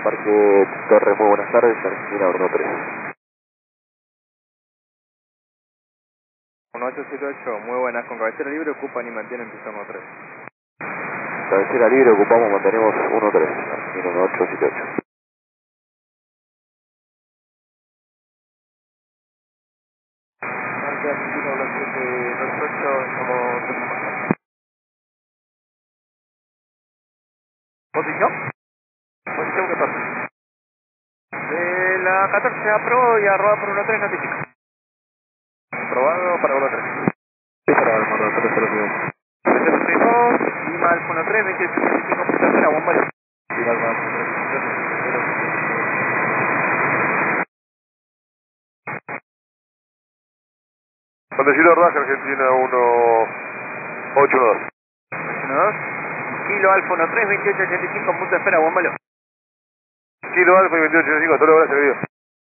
Parque Torre, muy buenas tardes, Argentina 13. 1878, muy buenas, con cabecera libre ocupan y mantienen pista 13. Cabecera libre, ocupamos, mantenemos 13, Argentina 1878. Argentina 1728, como... ¿Posición? Posición 14. De la 14 aprobó y arroba por 13 notifica. Aprobado para 13. Sí, para el mono 302. 332, Lima Alfa 13, 2885, punta cera, bombero. Lima Alfa 13. Montecito Rodaje, Argentina 182. 1-2. Kilo Alfa 13, 2885, punta cera, bombero. Kilo Alfa y 2885, todo lo gracias, querido.